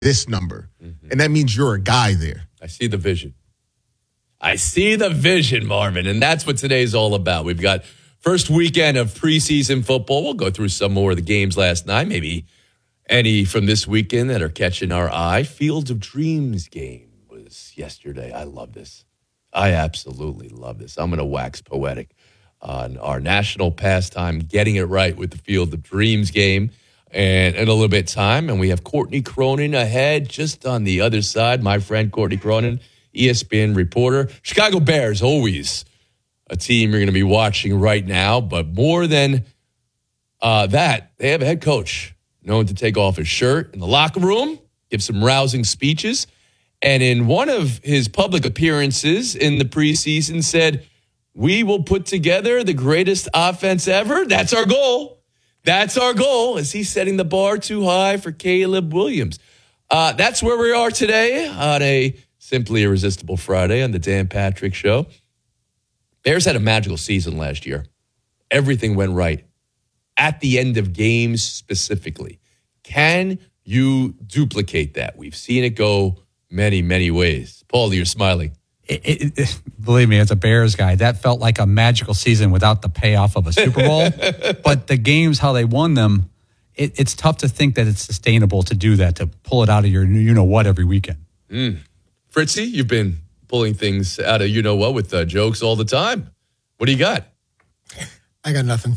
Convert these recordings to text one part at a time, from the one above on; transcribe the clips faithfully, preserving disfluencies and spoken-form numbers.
this number. Mm-hmm. And that means you're a guy there. I see the vision. I see the vision, Marvin, and that's what today's all about. We've got first weekend of preseason football. We'll go through some more of the games last night, maybe any from this weekend that are catching our eye. Field of Dreams game was yesterday. I love this. I absolutely love this. I'm going to wax poetic on our national pastime, getting it right with the Field of Dreams game. And in a little bit of time, and we have Courtney Cronin ahead just on the other side. My friend Courtney Cronin, E S P N reporter. Chicago Bears, always a team you're going to be watching right now. But more than uh, that, they have a head coach known to take off his shirt in the locker room, give some rousing speeches. And in one of his public appearances in the preseason said, we will put together the greatest offense ever. That's our goal. That's our goal. Is he setting the bar too high for Caleb Williams? Uh, that's where we are today on a Simply Irresistible Friday on the Dan Patrick Show. Bears had a magical season last year. Everything went right. At the end of games specifically. Can you duplicate that? We've seen it go many, many ways. Paul, you're smiling. It, it, it, believe me, as a Bears guy, that felt like a magical season without the payoff of a Super Bowl. But the games, how they won them, it, it's tough to think that it's sustainable to do that, to pull it out of your you-know-what every weekend. Mm. Fritzy, you've been pulling things out of you-know-what with uh, jokes all the time. What do you got? I got nothing.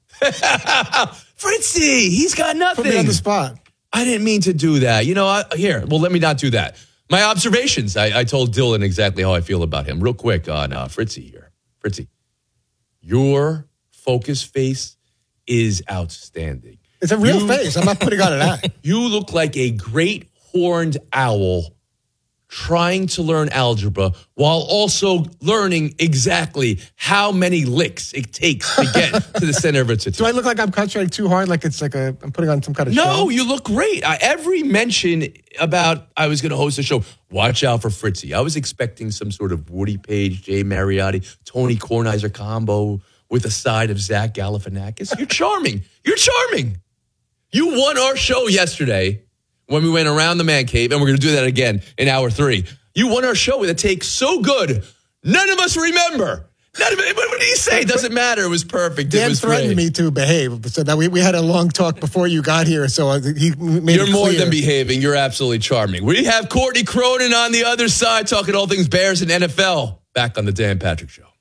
Fritzy, he's got nothing. Put me on the spot. I didn't mean to do that. You know, I, here, well, let me not do that. My observations. I, I told Dylan exactly how I feel about him. Real quick on uh, Fritzy here. Fritzy, your focus face is outstanding. It's a real you, face. I'm not putting on an act. You look like a great horned owl trying to learn algebra while also learning exactly how many licks it takes to get to the center of a tattoo. Do I look like I'm concentrating too hard? Like it's like a I'm putting on some kind of no, show? No, you look great. I, every mention about I was going to host a show, watch out for Fritzy. I was expecting some sort of Woody Page, Jay Mariotti, Tony Kornheiser combo with a side of Zach Galifianakis. You're charming. You're charming. You won our show yesterday when we went around the man cave, and we're going to do that again in hour three. You won our show with a take so good, none of us remember. None of it. What did he say? It doesn't matter. It was perfect. Dan it was threatened great. me to behave. So that we, we had a long talk before you got here. So he made You're it more clear. than behaving. You're absolutely charming. We have Courtney Cronin on the other side talking all things Bears and N F L. Back on the Dan Patrick Show.